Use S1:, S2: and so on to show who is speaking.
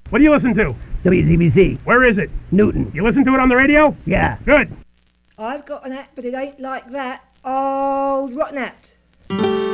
S1: What do you listen to?
S2: WZBC.
S1: Where is it?
S2: Newton.
S1: You listen to it on the radio?
S2: Yeah.
S1: Good.
S3: I've got an act, but it ain't like that. Old rotten act.